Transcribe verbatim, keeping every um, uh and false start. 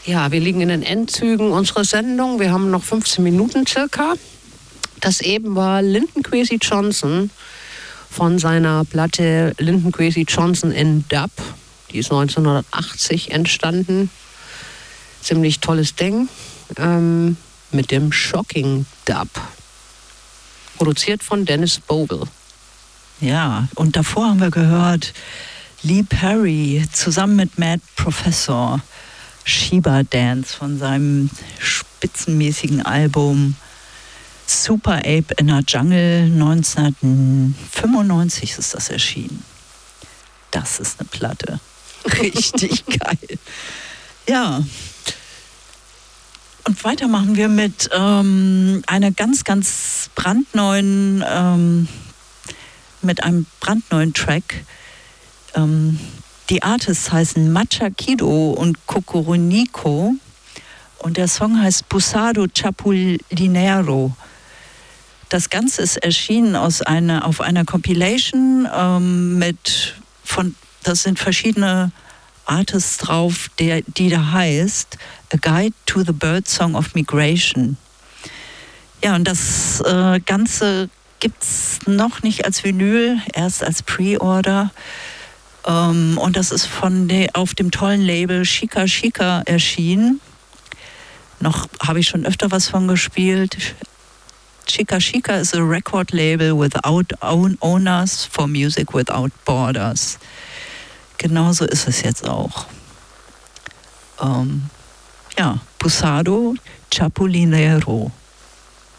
Ja, wir liegen in den Endzügen unserer Sendung. Wir haben noch fünfzehn Minuten circa. Das eben war Linton Kwesi Johnson von seiner Platte Linton Kwesi Johnson in Dub. Die ist neunzehnhundertachtzig entstanden. Ziemlich tolles Ding. Ähm, mit dem Shocking Dub. Produziert von Dennis Bovell. Ja, und davor haben wir gehört Lee Perry zusammen mit Mad Professor. Sheba Dance von seinem spitzenmäßigen Album Super Ape in a Jungle. neunzehnhundertfünfundneunzig ist das erschienen. Das ist eine Platte. Richtig geil. Ja. Und weiter machen wir mit ähm, einer ganz, ganz brandneuen, ähm, mit einem brandneuen Track. Ähm, Die Artists heißen Macha Kido und Kokoronico und der Song heißt Busado Chapulinero. Das Ganze ist erschienen aus einer, auf einer Compilation ähm, mit von, das sind verschiedene Artists drauf, der, die da heißt A Guide to the Bird Song of Migration. Ja, und das äh, Ganze gibt's noch nicht als Vinyl, erst als Pre-Order. Um, und das ist von de, auf dem tollen Label Chica Chica erschienen. Noch habe ich schon öfter was von gespielt. Chica Chica is a record label without own owners for music without borders. Genauso ist es jetzt auch. Um, ja, Busado Chapulinero.